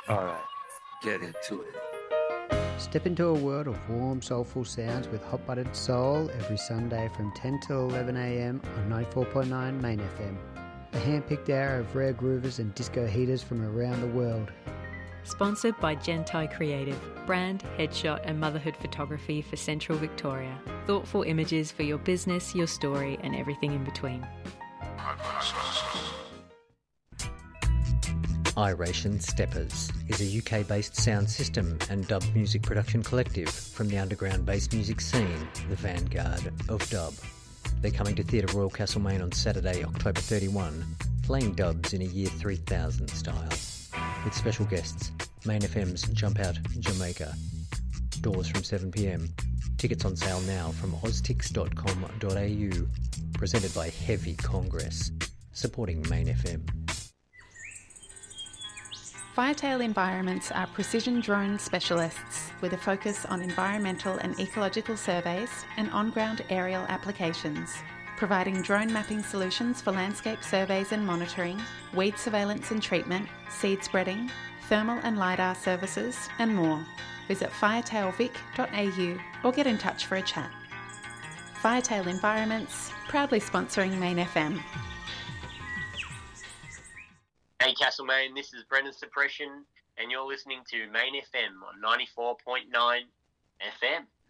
All right, get into it. Step into a world of warm, soulful sounds with Hot Buttered Soul every Sunday from 10 till 11 a.m. on 94.9 Main FM. A hand-picked hour of rare groovers and disco heaters from around the world. Sponsored by Gentai Creative, brand, headshot and motherhood photography for Central Victoria. Thoughtful images for your business, your story and everything in between. Iration Steppers is a UK-based sound system and dub music production collective from the underground bass music scene, the vanguard of dub. They're coming to Theatre Royal Castlemaine on Saturday, October 31, playing dubs in a Year 3000 style, with special guests, Main FM's Jump Out Jamaica. Doors from 7pm. Tickets on sale now from oztix.com.au. Presented by Heavy Congress, supporting Main FM. Firetail Environments are precision drone specialists with a focus on environmental and ecological surveys and on-ground aerial applications, providing drone mapping solutions for landscape surveys and monitoring, weed surveillance and treatment, seed spreading, thermal and LiDAR services, and more. Visit firetailvic.au or get in touch for a chat. Firetail Environments, proudly sponsoring Main FM. Hey Castlemaine, this is Brendan Suppression, and you're listening to Main FM on 94.9 FM.